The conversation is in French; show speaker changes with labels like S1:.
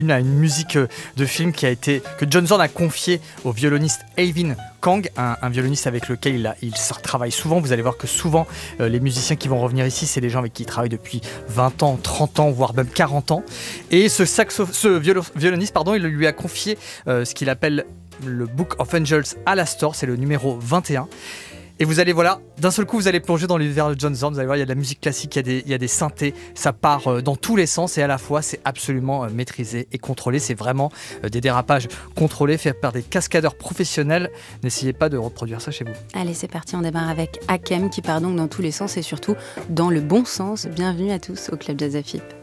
S1: Une musique de film que John Zorn a confiée au violoniste Eivin Kang, un violoniste avec lequel il travaille souvent. Vous allez voir que souvent les musiciens qui vont revenir ici, c'est des gens avec qui il travaille depuis 20 ans, 30 ans, voire même 40 ans. Et ce violoniste, il lui a confié ce qu'il appelle le Book of Angels Alastor, c'est le numéro 21. Et vous allez, d'un seul coup, vous allez plonger dans l'univers de John Zorn. Vous allez voir, il y a de la musique classique, il y a des synthés, ça part dans tous les sens et à la fois, c'est absolument maîtrisé et contrôlé. C'est vraiment des dérapages contrôlés, faits par des cascadeurs professionnels. N'essayez pas de reproduire ça chez vous.
S2: Allez, c'est parti, on démarre avec Hakem qui part donc dans tous les sens et surtout dans le bon sens. Bienvenue à tous au Club Jazz AFIP.